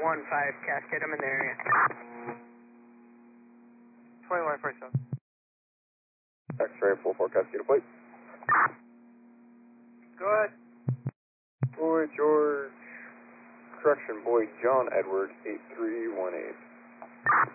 15 Cascade, I'm in the area. 21 first up. X-ray 44 Cascade plate. Go ahead. Boy George, correction, boy John Edward, 8318.